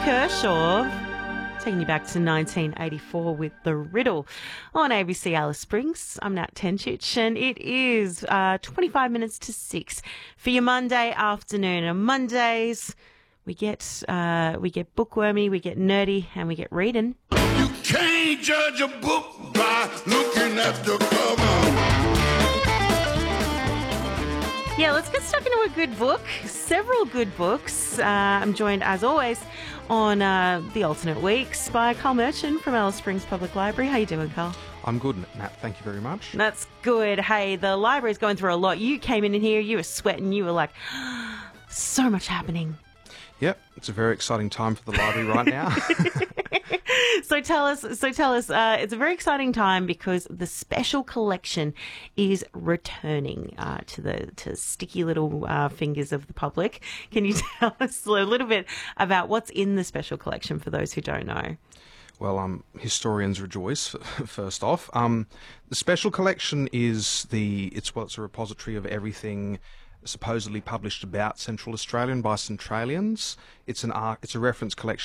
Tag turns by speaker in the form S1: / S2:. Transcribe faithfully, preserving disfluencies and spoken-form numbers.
S1: Kershaw, taking you back to nineteen eighty-four with The Riddle on A B C Alice Springs. I'm Nat Tenchich, and it is uh, twenty-five minutes to six for your Monday afternoon. On Mondays, we get uh, we get bookwormy, we get nerdy, and we get reading.
S2: You can't judge a book by looking at the cover.
S1: Yeah, let's get stuck into a good book. Several good books. Uh, I'm joined, as always, on uh, the alternate weeks by Carl Merchant from Alice Springs Public Library. How you doing, Carl?
S3: I'm good, Nat. Thank you very much.
S1: That's good. Hey, the library's going through a lot. You came in here, you were sweating, you were like, so much happening.
S3: Yep, it's a very exciting time for the library right now.
S1: So tell us, so tell us, uh, it's a very exciting time because the special collection is returning uh, to the to sticky little uh, fingers of the public. Can you tell us a little bit about what's in the special collection for those who don't know?
S3: Well, um, historians rejoice. First off, um, the special collection is the it's well, it's a repository of everything supposedly published about Central Australian by Centralians. It's an ar- it's a reference collection